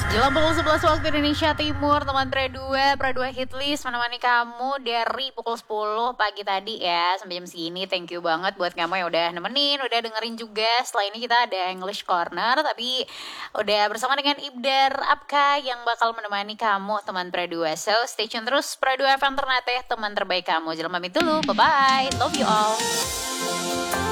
Jelang pukul 11 waktu Indonesia Timur, teman Pre2 Hitlist menemani kamu dari pukul 10 pagi tadi ya, sampai jam segini. Thank you banget buat kamu yang udah nemenin, udah dengerin juga. Setelah ini kita ada English Corner, tapi udah bersama dengan Ibdar Apka yang bakal menemani kamu, teman Pre2. So, stay tune terus, Pre2 FM Ternate, teman terbaik kamu. Jangan pamit dulu, bye-bye, love you all.